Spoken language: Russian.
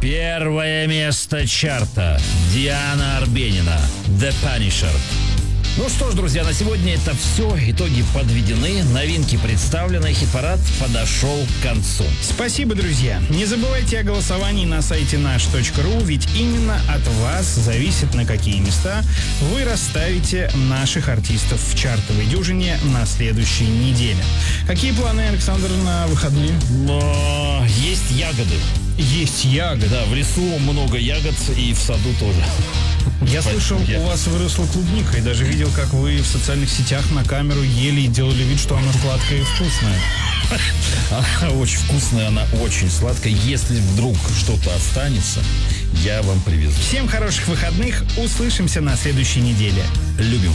Первое место чарта. Диана Арбенина. The Punisher. Ну что ж, друзья, на сегодня это все. Итоги подведены, новинки представлены, хит-парад подошел к концу. Спасибо, друзья. Не забывайте о голосовании на сайте наш.ру, ведь именно от вас зависит, на какие места вы расставите наших артистов в чартовой дюжине на следующей неделе. Какие планы, Александр, на выходные? Есть ягоды. Есть ягоды. Да, в лесу много ягод и в саду тоже. Я слышал, у вас выросла клубника, и даже видел, как вы в социальных сетях на камеру ели и делали вид, что она сладкая и вкусная. Она очень вкусная, она очень сладкая. Если вдруг что-то останется, я вам привезу. Всем хороших выходных. Услышимся на следующей неделе. Любим